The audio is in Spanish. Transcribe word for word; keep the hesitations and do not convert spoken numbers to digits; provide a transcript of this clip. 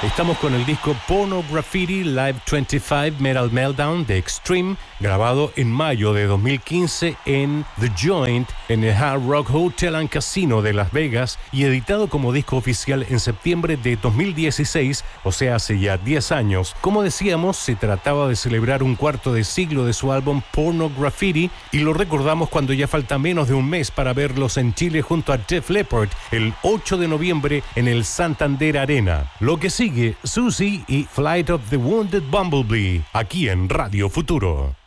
Estamos con el disco Porno Graffiti Live veinticinco Metal Meltdown de Extreme, grabado en mayo de dos mil quince en The Joint, en el Hard Rock Hotel and Casino de Las Vegas, y editado como disco oficial en septiembre de dos mil dieciséis, o sea, hace ya diez años. Como decíamos, se trataba de celebrar un cuarto de siglo de su álbum Porno Graffiti, y lo recordamos cuando ya falta menos de un mes para verlos en Chile junto a Def Leppard el ocho de noviembre en el Santander Arena. Lo que sigue, Susie y Flight of the Wounded Bumblebee, aquí en Radio Futuro.